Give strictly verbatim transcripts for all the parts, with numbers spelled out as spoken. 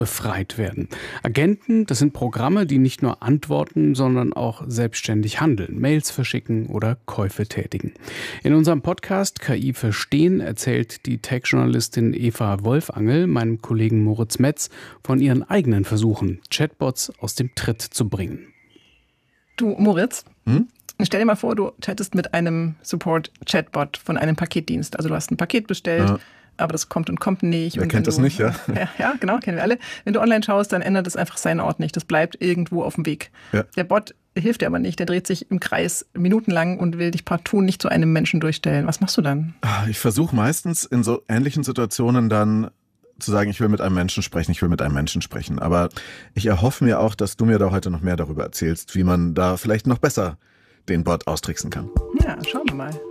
befreit werden. Agenten, das sind Programme, die nicht nur antworten, sondern auch selbstständig handeln, Mails verschicken oder Käufe tätigen. In unserem Podcast K I verstehen erzählt die Tech-Journalistin Eva Wolfangel meinem Kollegen Moritz Metz von ihren eigenen Versuchen, Chatbots aus dem Tritt zu bringen. Du, Moritz, hm? stell dir mal vor, du chattest mit einem Support-Chatbot von einem Paketdienst. Also du hast ein Paket bestellt, ja. aber das kommt und kommt nicht. Wer und kennt das du, nicht, ja? ja? Ja, genau, kennen wir alle. Wenn du online schaust, dann ändert es einfach seinen Ort nicht. Das bleibt irgendwo auf dem Weg. Ja. Der Bot hilft dir aber nicht. Der dreht sich im Kreis minutenlang und will dich partout nicht zu einem Menschen durchstellen. Was machst du dann? Ich versuche meistens in so ähnlichen Situationen dann zu sagen, ich will mit einem Menschen sprechen, ich will mit einem Menschen sprechen. Aber ich erhoffe mir auch, dass du mir da heute noch mehr darüber erzählst, wie man da vielleicht noch besser den Bot austricksen kann. Ja, schauen wir mal.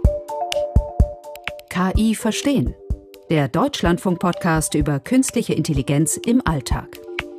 K I verstehen. Der Deutschlandfunk-Podcast über künstliche Intelligenz im Alltag.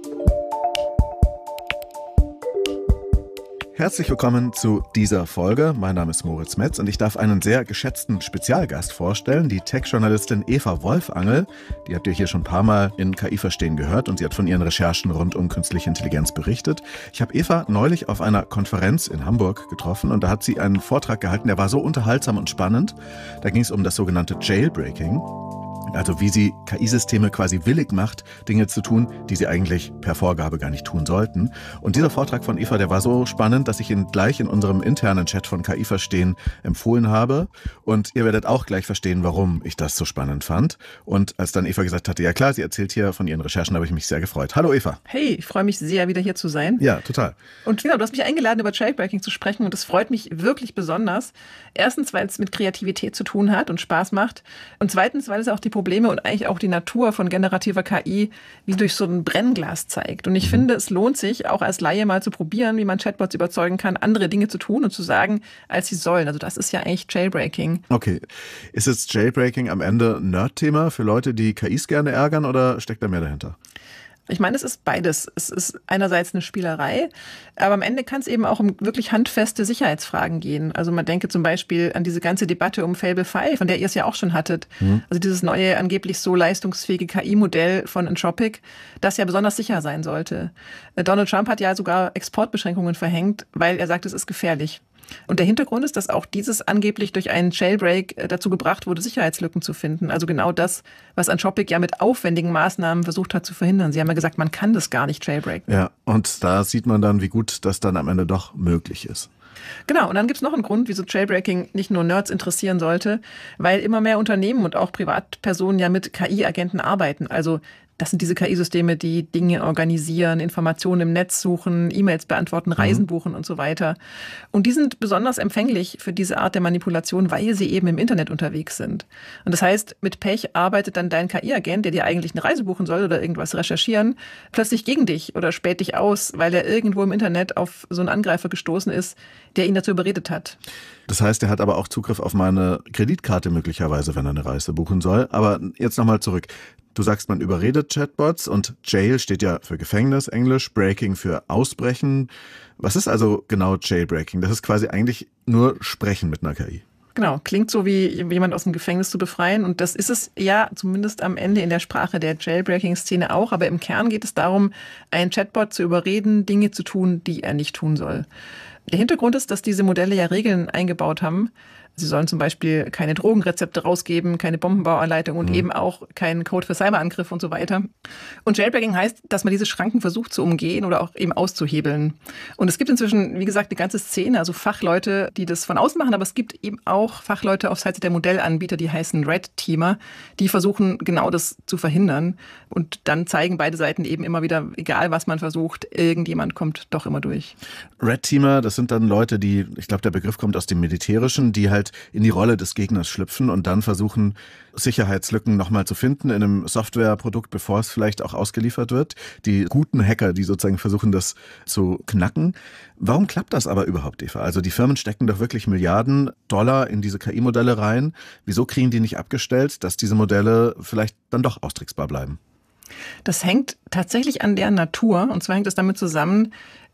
Herzlich willkommen zu dieser Folge. Mein Name ist Moritz Metz und ich darf einen sehr geschätzten Spezialgast vorstellen, die Tech-Journalistin Eva Wolfangel. Die habt ihr hier schon ein paar Mal in K I verstehen gehört und sie hat von ihren Recherchen rund um künstliche Intelligenz berichtet. Ich habe Eva neulich auf einer Konferenz in Hamburg getroffen und da hat sie einen Vortrag gehalten, der war so unterhaltsam und spannend. Da ging es um das sogenannte Jailbreaking. Also wie sie K I-Systeme quasi willig macht, Dinge zu tun, die sie eigentlich per Vorgabe gar nicht tun sollten. Und dieser Vortrag von Eva, der war so spannend, dass ich ihn gleich in unserem internen Chat von K I verstehen empfohlen habe. Und ihr werdet auch gleich verstehen, warum ich das so spannend fand. Und als dann Eva gesagt hatte, ja klar, sie erzählt hier von ihren Recherchen, habe ich mich sehr gefreut. Hallo Eva. Hey, ich freue mich sehr, wieder hier zu sein. Ja, total. Und genau, du hast mich eingeladen, über Jailbreaking zu sprechen und das freut mich wirklich besonders. Erstens, weil es mit Kreativität zu tun hat und Spaß macht. Und zweitens, weil es auch die Probleme und eigentlich auch die Natur von generativer K I wie durch so ein Brennglas zeigt. Und ich mhm. finde, es lohnt sich, auch als Laie mal zu probieren, wie man Chatbots überzeugen kann, andere Dinge zu tun und zu sagen, als sie sollen. Also das ist ja eigentlich Jailbreaking. Okay. Ist jetzt Jailbreaking am Ende ein Nerd-Thema für Leute, die K Is gerne ärgern oder steckt da mehr dahinter? Ich meine, es ist beides. Es ist einerseits eine Spielerei, aber am Ende kann es eben auch um wirklich handfeste Sicherheitsfragen gehen. Also man denke zum Beispiel an diese ganze Debatte um Fable fünf, von der ihr es ja auch schon hattet. Mhm. Also dieses neue, angeblich so leistungsfähige K I-Modell von Anthropic, das ja besonders sicher sein sollte. Donald Trump hat ja sogar Exportbeschränkungen verhängt, weil er sagt, es ist gefährlich. Und der Hintergrund ist, dass auch dieses angeblich durch einen Jailbreak dazu gebracht wurde, Sicherheitslücken zu finden. Also genau das, was Anthropic ja mit aufwendigen Maßnahmen versucht hat zu verhindern. Sie haben ja gesagt, man kann das gar nicht jailbreaken. Ja, und da sieht man dann, wie gut das dann am Ende doch möglich ist. Genau, und dann gibt es noch einen Grund, wieso Jailbreaking nicht nur Nerds interessieren sollte, weil immer mehr Unternehmen und auch Privatpersonen ja mit K I-Agenten arbeiten. Also das sind diese K I-Systeme, die Dinge organisieren, Informationen im Netz suchen, E-Mails beantworten, Reisen buchen und so weiter. Und die sind besonders empfänglich für diese Art der Manipulation, weil sie eben im Internet unterwegs sind. Und das heißt, mit Pech arbeitet dann dein K I-Agent, der dir eigentlich eine Reise buchen soll oder irgendwas recherchieren, plötzlich gegen dich oder späht dich aus, weil er irgendwo im Internet auf so einen Angreifer gestoßen ist, der ihn dazu überredet hat. Das heißt, er hat aber auch Zugriff auf meine Kreditkarte möglicherweise, wenn er eine Reise buchen soll. Aber jetzt nochmal zurück. Du sagst, man überredet Chatbots und Jail steht ja für Gefängnis, Englisch, Breaking für Ausbrechen. Was ist also genau Jailbreaking? Das ist quasi eigentlich nur Sprechen mit einer K I. Genau, klingt so wie jemand aus dem Gefängnis zu befreien und das ist es ja zumindest am Ende in der Sprache der Jailbreaking-Szene auch, aber im Kern geht es darum, einen Chatbot zu überreden, Dinge zu tun, die er nicht tun soll. Der Hintergrund ist, dass diese Modelle ja Regeln eingebaut haben. Sie sollen zum Beispiel keine Drogenrezepte rausgeben, keine Bombenbauanleitung und mhm. eben auch keinen Code für Cyberangriffe und so weiter. Und Jailbreaking heißt, dass man diese Schranken versucht zu umgehen oder auch eben auszuhebeln. Und es gibt inzwischen, wie gesagt, eine ganze Szene, also Fachleute, die das von außen machen, aber es gibt eben auch Fachleute auf Seite der Modellanbieter, die heißen Red Teamer, die versuchen genau das zu verhindern. Und dann zeigen beide Seiten eben immer wieder, egal was man versucht, irgendjemand kommt doch immer durch. Red Teamer, das sind dann Leute, die, ich glaube, der Begriff kommt aus dem Militärischen, die halt in die Rolle des Gegners schlüpfen und dann versuchen, Sicherheitslücken nochmal zu finden in einem Softwareprodukt, bevor es vielleicht auch ausgeliefert wird. Die guten Hacker, die sozusagen versuchen, das zu knacken. Warum klappt das aber überhaupt, Eva? Also die Firmen stecken doch wirklich Milliarden Dollar in diese K I-Modelle rein. Wieso kriegen die nicht abgestellt, dass diese Modelle vielleicht dann doch austricksbar bleiben? Das hängt tatsächlich an deren Natur. Und zwar hängt es damit zusammen,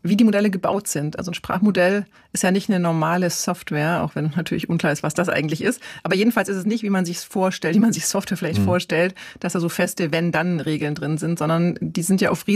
wie die Modelle gebaut sind. Also ein Sprachmodell ist ja nicht eine normale Software, auch wenn natürlich unklar ist, was das eigentlich ist. Aber jedenfalls ist es nicht, wie man sich es vorstellt, wie man sich Software vielleicht mhm. vorstellt, dass da so feste Wenn-Dann-Regeln drin sind, sondern die sind ja auf